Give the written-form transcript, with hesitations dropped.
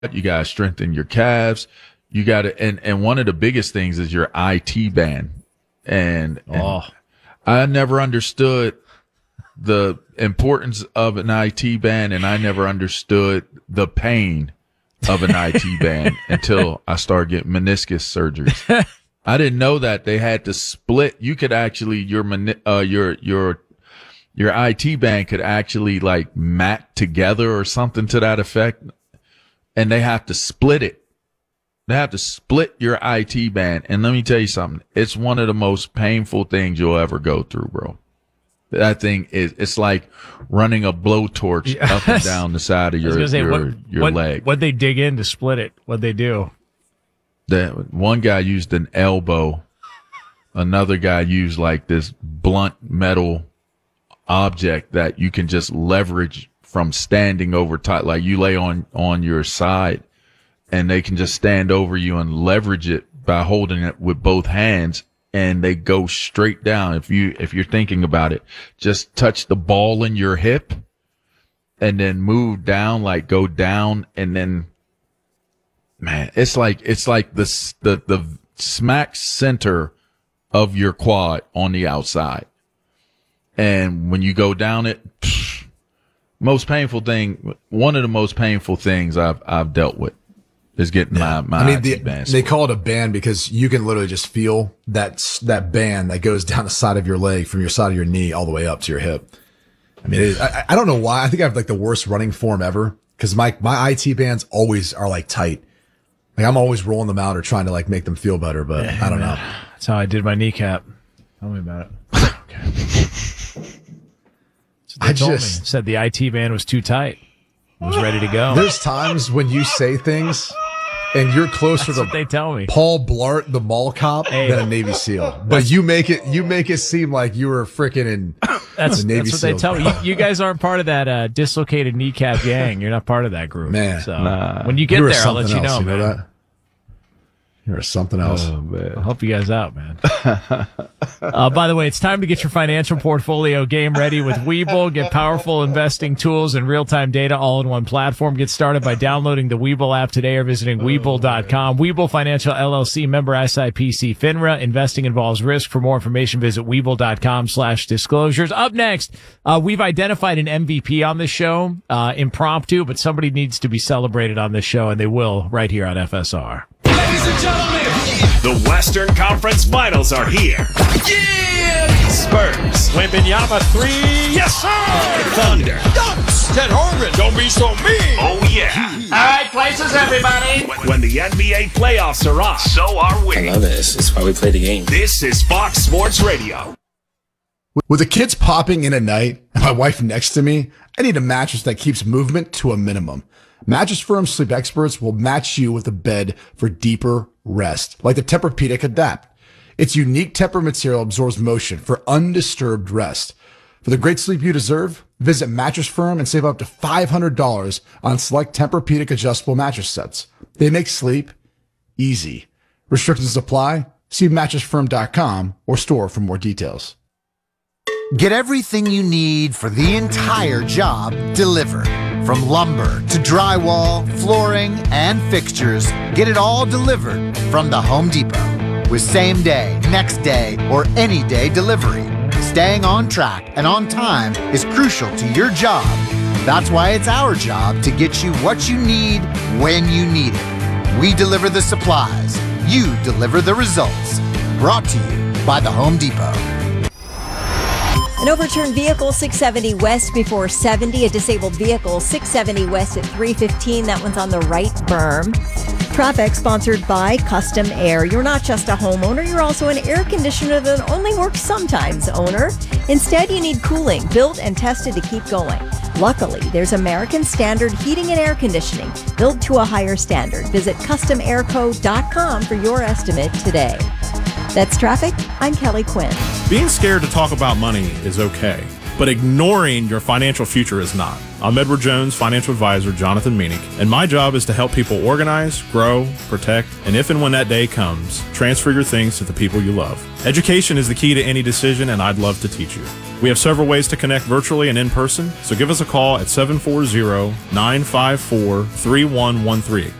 You got to strengthen your calves. You got to, and one of the biggest things is your IT band. And I never understood the importance of an IT band, and I never understood the pain of an IT band until I started getting meniscus surgeries. I didn't know that they had to split. You could actually, your IT band could actually like mat together or something to that effect. And they have to split it. They have to split your IT band. And let me tell you something. It's one of the most painful things you'll ever go through, bro. That thing it's like running a blowtorch up and down the side of your leg. What'd they dig in to split it? What'd they do? One guy used an elbow. Another guy used like this blunt metal object that you can just leverage from standing over top. Like you lay on your side and they can just stand over you and leverage it by holding it with both hands. And they go straight down. If you're thinking about it, just touch the ball in your hip and then move down, like go down. And then, man, it's like the smack center of your quad on the outside. And when you go down it, one of the most painful things I've dealt with is getting my IT band. They call it a band because you can literally just feel that band that goes down the side of your leg from your side of your knee all the way up to your hip. I mean, I don't know why. I think I have like the worst running form ever because my IT bands always are like tight. Like I'm always rolling them out or trying to like make them feel better, but I don't know. That's how I did my kneecap. Tell me about it. Okay. Said the IT band was too tight. It was ready to go. There's times when you say things and you're closer to they tell me. Paul Blart, the mall cop, than a Navy SEAL. But you make it seem like you were freaking in the Navy SEALs. That's what they tell me. You guys aren't part of that dislocated kneecap gang. You're not part of that group. Man. So when you get there, I'll let you know, you man. know that? You're something else. Oh, man. I'll help you guys out, man. By the way, it's time to get your financial portfolio game ready with Webull. Get powerful investing tools and real-time data all in one platform. Get started by downloading the Webull app today or visiting Webull.com. Webull Financial LLC, member SIPC FINRA. Investing involves risk. For more information, visit Webull.com/disclosures. Up next, we've identified an MVP on this show, impromptu, but somebody needs to be celebrated on this show, and they will right here on FSR. Ladies and gentlemen, the Western Conference Finals are here. Yeah! Spurs. Wembanyama 3. Yes, sir! Thunder. Dunks. Ted Harmon. Don't be so mean. Oh, yeah. All right, places, everybody. When the NBA playoffs are on, so are we. I love this. It's why we play the game. This is Fox Sports Radio. With the kids popping in at night and my wife next to me, I need a mattress that keeps movement to a minimum. Mattress Firm Sleep Experts will match you with a bed for deeper rest, like the Tempur-Pedic Adapt. Its unique Tempur material absorbs motion for undisturbed rest. For the great sleep you deserve, visit Mattress Firm and save up to $500 on select Tempur-Pedic adjustable mattress sets. They make sleep easy. Restrictions apply. See mattressfirm.com or store for more details. Get everything you need for the entire job delivered. From lumber to drywall, flooring, and fixtures, get it all delivered from the Home Depot. With same day, next day, or any day delivery. Staying on track and on time is crucial to your job. That's why it's our job to get you what you need when you need it. We deliver the supplies. You deliver the results. Brought to you by the Home Depot. An overturned vehicle, 670 west before 70. A disabled vehicle, 670 west at 315. That one's on the right berm. Traffic sponsored by Custom Air. You're not just a homeowner, you're also an air conditioner that only works sometimes, owner. Instead, you need cooling, built and tested to keep going. Luckily, there's American Standard Heating and Air Conditioning, built to a higher standard. Visit customairco.com for your estimate today. That's traffic. I'm Kelly Quinn. Being scared to talk about money is okay. But ignoring your financial future is not. I'm Edward Jones, financial advisor Jonathan Meanick, and my job is to help people organize, grow, protect, and if and when that day comes, transfer your things to the people you love. Education is the key to any decision, and I'd love to teach you. We have several ways to connect virtually and in person, so give us a call at 740-954-3113.